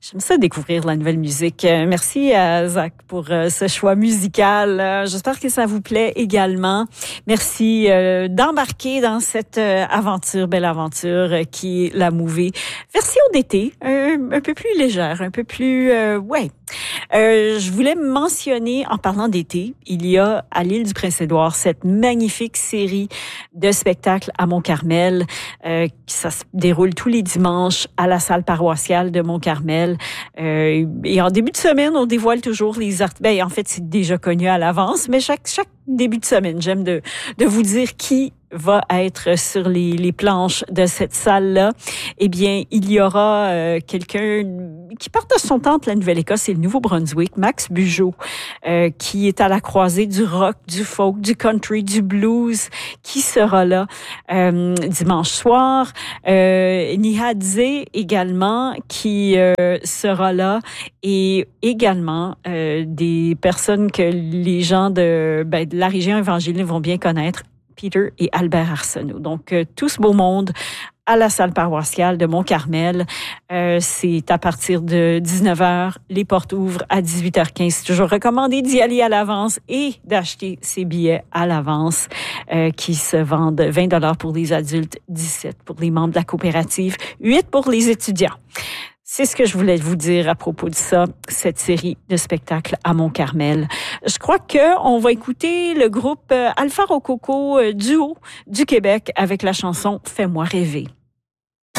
J'aime ça découvrir la nouvelle musique. Merci à Zach pour ce choix musical. J'espère que ça vous plaît également. Merci d'embarquer dans cette aventure, belle aventure qui est la Movie. Version d'été, un peu plus légère, un peu plus... je voulais mentionner, en parlant d'été, il y a à l'île du Prince-Édouard cette magnifique série de spectacles à Mont-Carmel. Ça se déroule tous les dimanches à la salle paroissiale de Mont-Carmel. Et en début de semaine, on dévoile toujours les artistes. Ben, en fait, c'est déjà connu à l'avance, mais chaque début de semaine, j'aime de vous dire qui va être sur les planches de cette salle-là. Eh bien, il y aura quelqu'un qui part de son temple, la Nouvelle-Écosse et le Nouveau-Brunswick, Max Bugeaud, qui est à la croisée du rock, du folk, du country, du blues, qui sera là dimanche soir. Nihadze également, qui sera là, et également des personnes que les gens de la région évangélique vont bien connaître, Peter et Albert Arsenault. Donc, tout ce beau monde à la salle paroissiale de Mont-Carmel. C'est à partir de 19h. Les portes ouvrent à 18h15. C'est toujours recommandé d'y aller à l'avance et d'acheter ces billets à l'avance qui se vendent 20$ pour les adultes, 17$ pour les membres de la coopérative, 8$ pour les étudiants. C'est ce que je voulais vous dire à propos de ça, cette série de spectacles à Mont-Carmel. Je crois qu'on va écouter le groupe Alpha Rococo duo du Québec avec la chanson « Fais-moi rêver ».